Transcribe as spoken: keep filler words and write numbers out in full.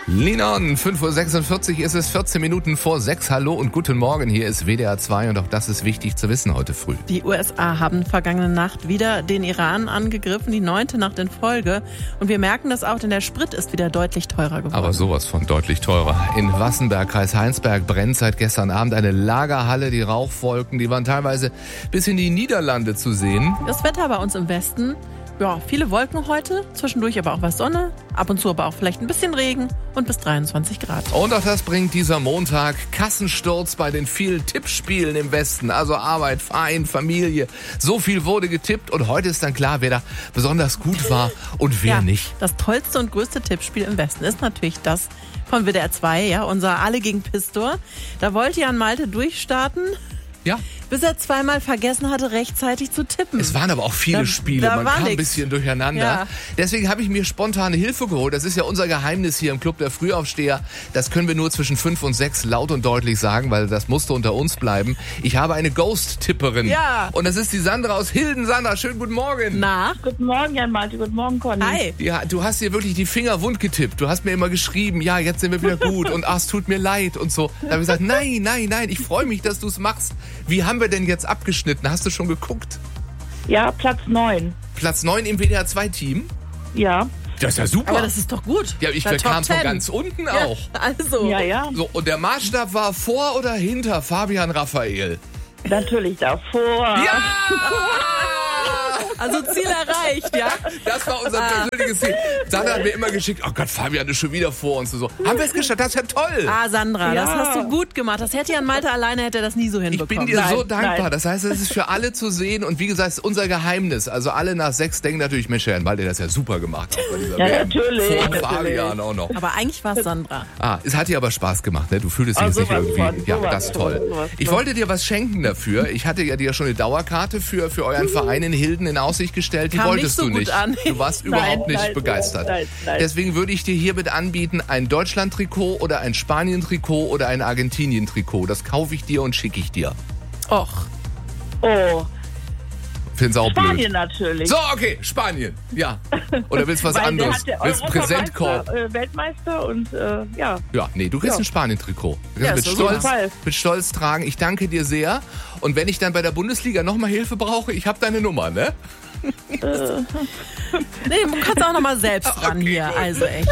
Linon, fünf Uhr sechsundvierzig ist es, vierzehn Minuten vor sechs. Hallo und guten Morgen, hier ist W D R zwei und auch das ist wichtig zu wissen heute früh. Die U S A haben vergangene Nacht wieder den Iran angegriffen, die neunte Nacht in Folge. Und wir merken das auch, denn der Sprit ist wieder deutlich teurer geworden. Aber sowas von deutlich teurer. In Wassenberg, Kreis Heinsberg, brennt seit gestern Abend eine Lagerhalle. Die Rauchwolken, die waren teilweise bis in die Niederlande zu sehen. Das Wetter bei uns im Westen, ja, viele Wolken heute, zwischendurch aber auch was Sonne, ab und zu aber auch vielleicht ein bisschen Regen und bis dreiundzwanzig Grad. Und auch das bringt dieser Montag Kassensturz bei den vielen Tippspielen im Westen. Also Arbeit, Verein, Familie. So viel wurde getippt und heute ist dann klar, wer da besonders gut war und wer ja, nicht. Das tollste und größte Tippspiel im Westen ist natürlich das von W D R zwei, ja, unser Alle gegen Pistor. Da wollte Jan Malte durchstarten. Ja. Bis er zweimal vergessen hatte, rechtzeitig zu tippen. Es waren aber auch viele da, Spiele, da man kam nix. ein bisschen durcheinander. Ja. Deswegen habe ich mir spontane Hilfe geholt. Das ist ja unser Geheimnis hier im Club der Frühaufsteher. Das können wir nur zwischen fünf und sechs laut und deutlich sagen, weil das musste unter uns bleiben. Ich habe eine Ghost-Tipperin. Ja. Und das ist die Sandra aus Hilden. Sandra, schönen guten Morgen. Na? Guten Morgen, Jan Malte. Guten Morgen, Conny. Hi. Ja, du hast dir wirklich die Finger wund getippt. Du hast mir immer geschrieben, ja, jetzt sind wir wieder gut und ach, es tut mir leid und so. Da habe ich gesagt, nein, nein, nein, ich freue mich, dass du es machst. Wie haben wir denn jetzt abgeschnitten? Hast du schon geguckt? Ja, Platz neun. Platz neun im W D R zwei Team? Ja. Das ist ja super. Aber das ist doch gut. Ja, ich Na, kam Top von Ten. ganz unten Ja, auch. also. Ja, ja. So, und der Maßstab war vor oder hinter Fabian Raphael? Natürlich davor. Ja! Also Ziel erreicht, ja? Das war unser persönliches Ziel. Sandra hat mir immer geschickt, oh Gott, Fabian ist schon wieder vor uns. Und so. Haben wir es geschafft? Das ist ja toll. Ah, Sandra, Ja. das hast du gut gemacht. Das hätte Jan Malte alleine, hätte er das nie so Ich hinbekommen. bin dir so Nein, dankbar. nein. Das heißt, es ist für alle zu sehen. Und wie gesagt, es ist unser Geheimnis. Also alle nach sechs denken natürlich, Mensch, Herrn Malte, das ja super gemacht. Hat bei dieser Ja, W M. natürlich, Vor natürlich. Fabian auch noch. Aber eigentlich war es Sandra. Ah, es hat dir aber Spaß gemacht, ne? Du fühltest dich Ah, jetzt nicht sowas irgendwie. von, Ja, sowas das ist von, toll. sowas Ich von. wollte dir was schenken dafür. Ich hatte ja dir schon eine Dauerkarte für, für euren Verein in Hilden in Aussicht gestellt. Die Kam wolltest nicht so du gut nicht. an. Du warst Nein, überhaupt nicht nein, begeistert. nein, nein. Deswegen würde ich dir hiermit anbieten, ein Deutschland-Trikot oder ein Spanien-Trikot oder ein Argentinien-Trikot. Das kaufe ich dir und schicke ich dir. Och. Oh, Find's auch Spanien blöd. natürlich. So, okay, Spanien. Ja. Oder willst du was Weil anderes? Der hat Willst der du Präsentkorb? Europameister, äh, Weltmeister und äh, ja. Ja, nee, du kriegst Ja. ein Spanien-Trikot. Du Ja, kannst ist mit, doch Stolz, super. mit Stolz tragen. Ich danke dir sehr. Und wenn ich dann bei der Bundesliga nochmal Hilfe brauche, ich habe deine Nummer, ne? Nee, du kannst auch noch mal selbst ran Okay, hier. gut. Also echt.